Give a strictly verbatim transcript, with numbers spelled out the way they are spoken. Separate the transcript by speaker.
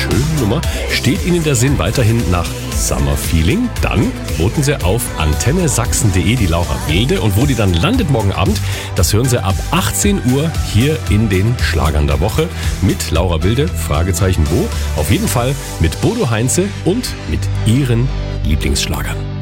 Speaker 1: schöne Nummer. Steht Ihnen der Sinn weiterhin nach Summer Feeling? Dann voten Sie auf antenne sachsen punkt de die Laura Wilde. Und wo die dann landet morgen Abend, das hören Sie ab achtzehn Uhr hier in den Schlagern der Woche mit Laura Wilde, Fragezeichen wo? Auf jeden Fall mit Bodo Heinze und mit Ihren Lieblingsschlagern.